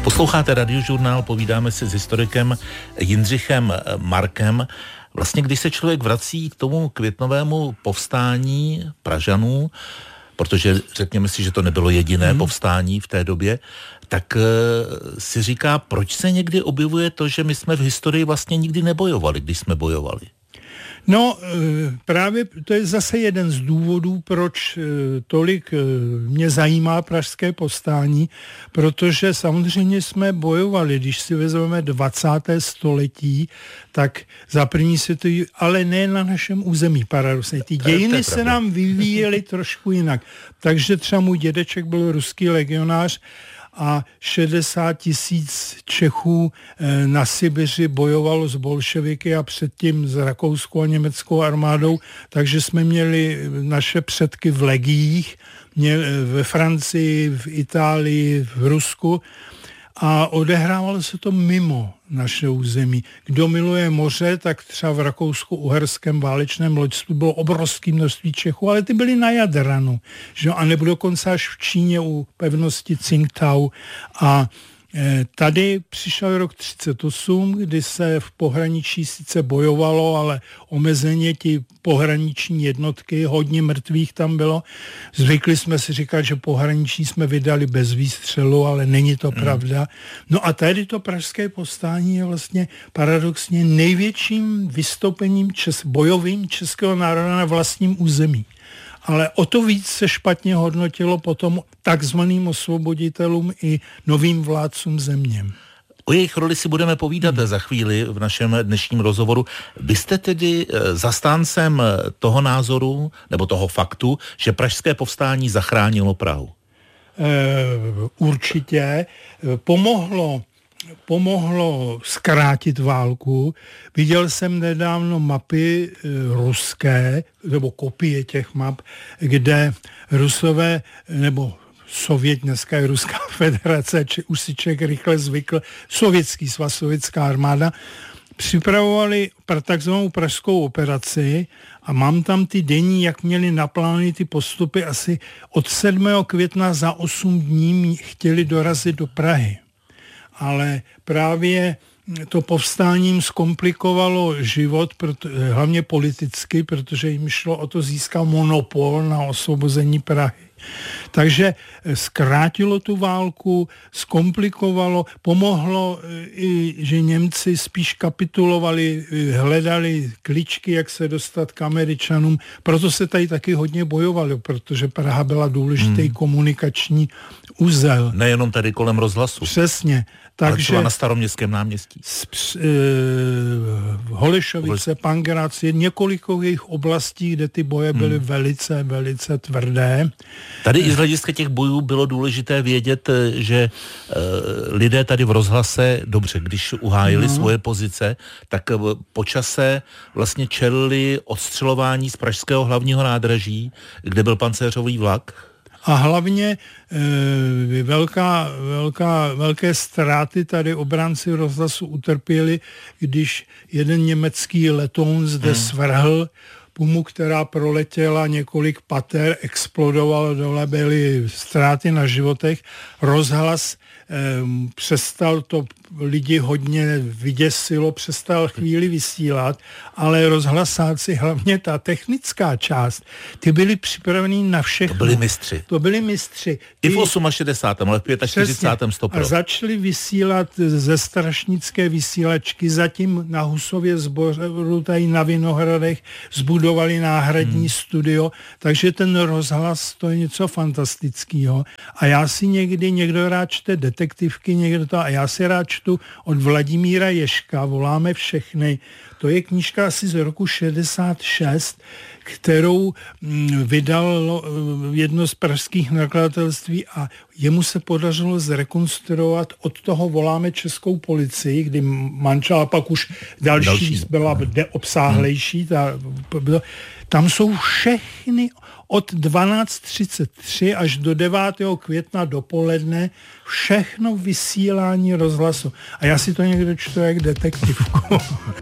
Posloucháte Radiožurnál, povídáme si s historikem Jindřichem Markem. Vlastně, když se člověk vrací k tomu květnovému povstání Pražanů, protože řekněme si, že to nebylo jediné povstání v té době, tak si říká, proč se někdy objevuje to, že my jsme v historii vlastně nikdy nebojovali, když jsme bojovali. No, právě to je zase jeden z důvodů, proč tolik mě zajímá pražské povstání, protože samozřejmě jsme bojovali, když si vezmeme 20. století, tak za první světový, ale ne na našem území paradoxně. Ty dějiny se nám vyvíjely trošku jinak. Takže třeba můj dědeček byl ruský legionář a 60 000 Čechů na Sibiři bojovalo s bolševiky a předtím s rakouskou a německou armádou, takže jsme měli naše předky v legiích, ve Francii, v Itálii, v Rusku a odehrávalo se to mimo naše území. Kdo miluje moře, tak třeba v rakousko-uherském válečném loďstvu bylo obrovské množství Čechů, ale ty byly na Jadranu, že? A nebo dokonce až v Číně u pevnosti Tsingtao. A tady přišel rok 1938, kdy se v pohraničí sice bojovalo, ale omezeně ti pohraniční jednotky, hodně mrtvých tam bylo. Zvykli jsme si říkat, že pohraničí jsme vydali bez výstřelu, ale není to pravda. No a tady to pražské povstání je vlastně paradoxně největším vystoupením bojovým českého národa na vlastním území. Ale o to víc se špatně hodnotilo potom takzvaným osvoboditelům i novým vládcům země. O jejich roli si budeme povídat za chvíli v našem dnešním rozhovoru. Vy jste tedy zastáncem toho názoru, nebo toho faktu, že pražské povstání zachránilo Prahu? Určitě. Pomohlo zkrátit válku. Viděl jsem nedávno mapy ruské, nebo kopie těch map, kde Rusové, nebo Sovět, dneska je Ruská federace, už si člověk rychle zvykl, Sovětský svaz, sovětská armáda, připravovali takzvanou pražskou operaci a mám tam ty denní, jak měli naplány ty postupy, asi od 7. května za 8 dní chtěli dorazit do Prahy. Ale právě to povstáním zkomplikovalo život, hlavně politicky, protože jim šlo o to získat monopol na osvobození Prahy. Takže zkrátilo tu válku, zkomplikovalo, pomohlo i, že Němci spíš kapitulovali, hledali kličky, jak se dostat k Američanům. Proto se tady taky hodně bojovalo, protože Praha byla důležitý komunikační uzel. Nejenom tady kolem rozhlasu. Přesně. Takže třeba na Staroměstském náměstí. Holešovice, Pankrác, je několik jejich oblastí, kde ty boje byly velice, velice tvrdé. Tady i z hlediska těch bojů bylo důležité vědět, že lidé tady v rozhlase, dobře, když uhájili svoje pozice, tak po čase vlastně čelili odstřelování z pražského hlavního nádraží, kde byl pancéřový vlak. A hlavně velké ztráty tady obránci rozhlasu utrpěli, když jeden německý letoun zde svrhl pumu, která proletěla několik pater, explodovala dole, byly ztráty na životech. Rozhlas přestal, to lidi hodně vyděsilo, přestal chvíli vysílat, ale rozhlasáci, hlavně ta technická část, ty byli připravení na všechno. To byli mistři. I v 68, ale v 45. stopro. A začali vysílat ze strašnické vysílačky, zatím na Husově Zboru, tady na Vinohradech zbudovali náhradní studio, takže ten rozhlas, to je něco fantastického. A já si někdo rád čte detektivky, a já si rád čtu od Vladimíra Ježka, Voláme všechny. To je knížka asi z roku 66, kterou vydal jedno z pražských nakladatelství a jemu se podařilo zrekonstruovat od toho Voláme českou policii, kdy manžela pak už další byla obsáhlejší. Tam jsou všechny od 12:33 až do 9. května dopoledne všechno vysílání rozhlasu. A já si to někdo čtu jak detektivku.